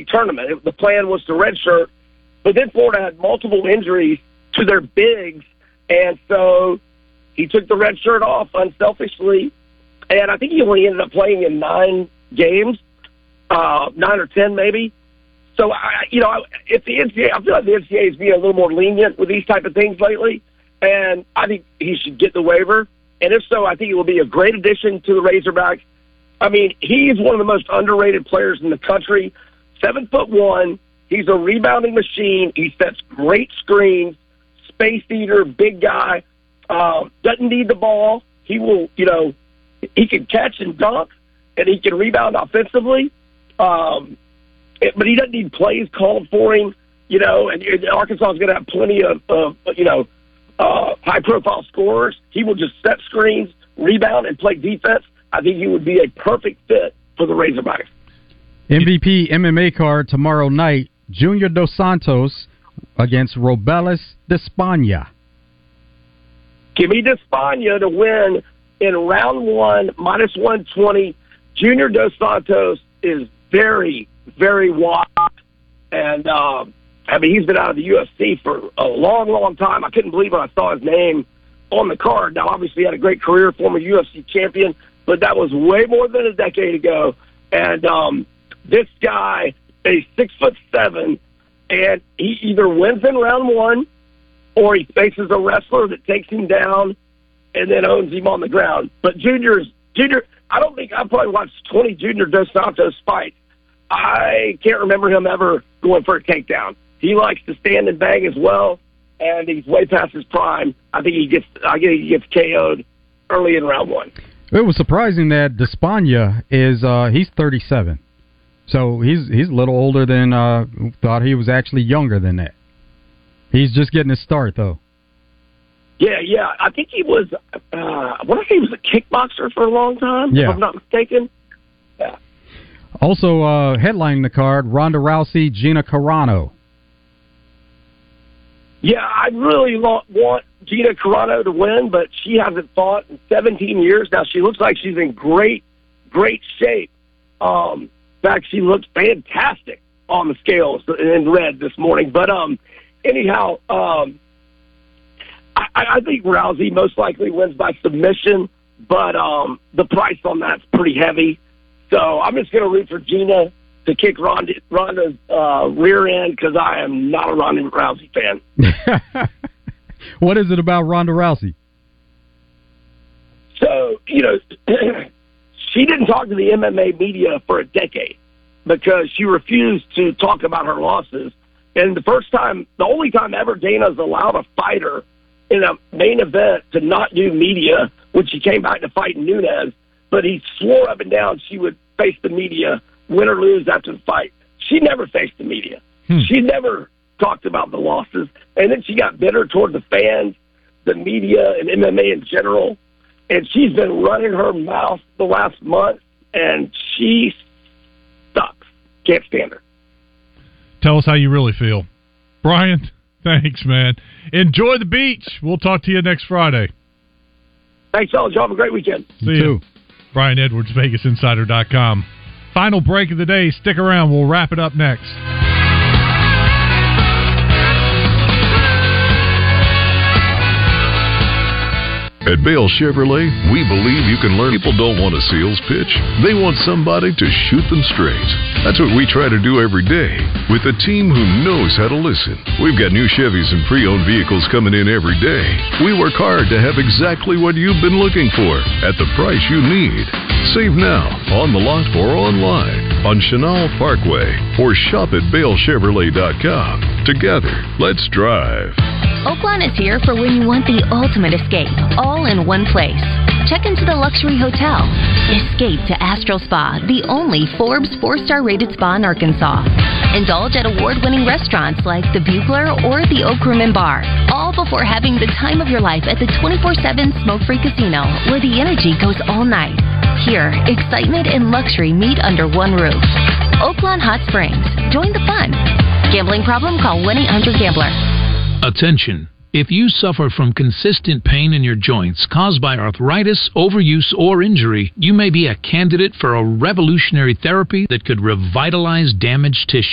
SEC tournament. The plan was to redshirt, but then Florida had multiple injuries to their bigs, and so he took the red shirt off unselfishly, and I think he only ended up playing in 9 games, 9 or 10 maybe. So, if the NCAA, I feel like the NCAA is being a little more lenient with these type of things lately, and I think he should get the waiver. And if so, I think it will be a great addition to the Razorbacks. I mean, he's one of the most underrated players in the country. 7'1", he's a rebounding machine. He sets great screens, space eater, big guy. Doesn't need the ball. He will, he can catch and dunk, and he can rebound offensively. But he doesn't need plays called for him, and Arkansas is going to have plenty of high-profile scorers. He will just set screens, rebound, and play defense. I think he would be a perfect fit for the Razorbacks. MVP MMA card tomorrow night, Junior Dos Santos against Robelis Despaigne. Give me Despaigne to win in round 1, minus 120. Junior Dos Santos is very, very wide. And, he's been out of the UFC for a long, long time. I couldn't believe when I saw his name on the card. Now, obviously, he had a great career, former UFC champion, but that was way more than a decade ago. And this guy is 6'7", and he either wins in round 1 or he faces a wrestler that takes him down and then owns him on the ground. But Junior, I don't think I've probably watched 20 Junior Dos Santos fights. I can't remember him ever going for a takedown. He likes to stand and bang as well, and he's way past his prime. I think he gets KO'd early in round 1. It was surprising that Despaigne is he's 37, so he's a little older than thought. He was actually younger than that. He's just getting his start, though. Yeah. I think he was. I want to say he was a kickboxer for a long time. Yeah. If I'm not mistaken. Yeah. Also, headlining the card, Ronda Rousey, Gina Carano. Yeah, I really want Gina Carano to win, but she hasn't fought in 17 years. Now, she looks like she's in great shape. In fact, she looks fantastic on the scales in red this morning. But anyhow, I think Rousey most likely wins by submission, but the price on that's pretty heavy. So I'm just going to root for Gina to kick Ronda's rear end because I am not a Ronda Rousey fan. What is it about Ronda Rousey? So, she didn't talk to the MMA media for a decade because she refused to talk about her losses. And the only time ever Dana's allowed a fighter in a main event to not do media when she came back to fight Nunes, but he swore up and down she would face the media, win or lose after the fight. She never faced the media. She never talked about the losses. And then she got bitter toward the fans, the media, and MMA in general. And she's been running her mouth the last month, and she sucks. Can't stand her. Tell us how you really feel. Brian, thanks, man. Enjoy the beach. We'll talk to you next Friday. Thanks, fellas. Y'all have a great weekend. See you. Brian Edwards, VegasInsider.com. Final break of the day. Stick around. We'll wrap it up next. At Bale Chevrolet, we believe you can learn. People don't want a sales pitch. They want somebody to shoot them straight. That's what we try to do every day with a team who knows how to listen. We've got new Chevys and pre-owned vehicles coming in every day. We work hard to have exactly what you've been looking for at the price you need. Save now, on the lot or online, on Chenal Parkway, or shop at BaleChevrolet.com. Together, let's drive. Oaklawn is here for when you want the ultimate escape, all in one place. Check into the luxury hotel. Escape to Astral Spa, the only Forbes 4-star rated spa in Arkansas. Indulge at award-winning restaurants like the Bugler or the Oak Room and Bar, all before having the time of your life at the 24/7 smoke-free casino, where the energy goes all night. Here, excitement and luxury meet under one roof. Oaklawn Hot Springs. Join the fun. Gambling problem? Call 1-800-GAMBLER. Attention! If you suffer from consistent pain in your joints caused by arthritis, overuse, or injury, you may be a candidate for a revolutionary therapy that could revitalize damaged tissue.